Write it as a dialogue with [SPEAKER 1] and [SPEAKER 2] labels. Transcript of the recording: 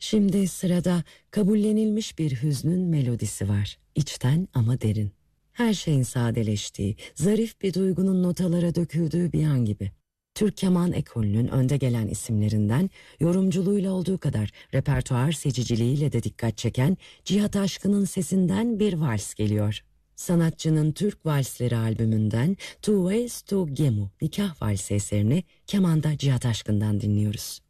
[SPEAKER 1] Şimdi sırada kabullenilmiş bir hüznün melodisi var. İçten ama derin. Her şeyin sadeleştiği, zarif bir duygunun notalara döküldüğü bir an gibi. Türk keman ekolünün önde gelen isimlerinden, yorumculuğuyla olduğu kadar repertuar seçiciliğiyle de dikkat çeken Cihat Aşkın'ın sesinden bir vals geliyor. Sanatçının Türk Valsleri albümünden Two Ways to Gemu nikah valsi eserini kemanda Cihat Aşkın'dan dinliyoruz.